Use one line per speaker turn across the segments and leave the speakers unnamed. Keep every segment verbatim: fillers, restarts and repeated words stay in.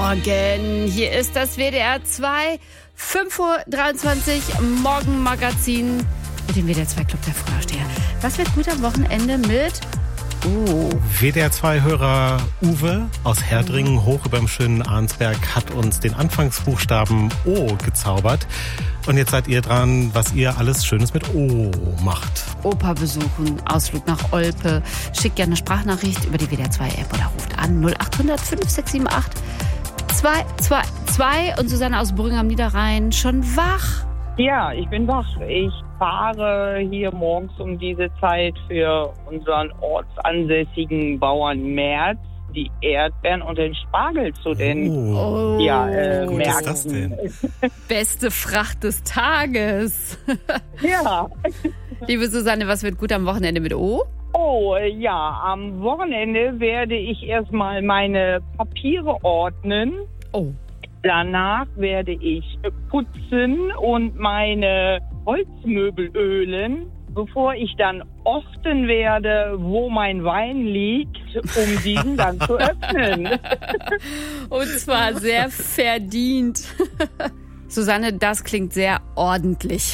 Morgen. Hier ist das W D R zwei, fünf Uhr dreiundzwanzig, Morgenmagazin mit dem W D R zwei Club der Frühaufsteher. Was wird gut am Wochenende mit... Oh.
W D R zwei-Hörer Uwe aus Herdringen, hoch über dem schönen Arnsberg, hat uns den Anfangsbuchstaben O gezaubert. Und jetzt seid ihr dran, was ihr alles Schönes mit O macht.
Opa besuchen, Ausflug nach Olpe. Schickt gerne eine Sprachnachricht über die W D R zwei App oder ruft an null acht hundert fünf sechs sieben acht zwei zwei zwei. Und Susanne aus Brüggen am Niederrhein, schon wach?
Ja, ich bin wach. Ich fahre hier morgens um diese Zeit für unseren ortsansässigen Bauern Merz die Erdbeeren und den Spargel zu den
oh.
ja, äh,
Wo
Märkten.
ist das denn?
Beste Fracht des Tages.
Ja.
Liebe Susanne, was wird gut am Wochenende mit O?
Oh, ja, am Wochenende werde ich erstmal meine Papiere ordnen.
Oh.
Danach werde ich putzen und meine Holzmöbel ölen, bevor ich dann orten werde, wo mein Wein liegt, um diesen dann zu öffnen.
Und zwar sehr verdient. Susanne, das klingt sehr ordentlich.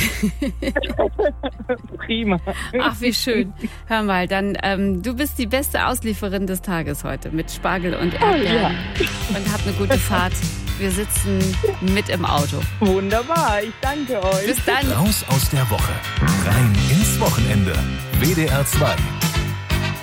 Prima.
Ach, wie schön. Hör mal, dann, ähm, du bist die beste Auslieferin des Tages heute mit Spargel und Erdbeeren.
Oh, ja.
Und hab eine gute Fahrt. Wir sitzen mit im Auto.
Wunderbar, ich danke euch.
Bis dann.
Raus aus der Woche. Rein ins Wochenende. W D R zwei.